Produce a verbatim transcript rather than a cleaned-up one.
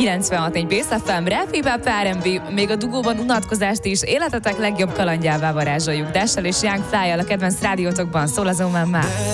kilencvenhat négy Bész ef em, Rap, Hip-Hop, er end bé, még a dugóban unatkozást is életetek legjobb kalandjává varázsoljuk. Dash-el és Young Fly-jal a kedvenc rádiótokban, szól azonban már.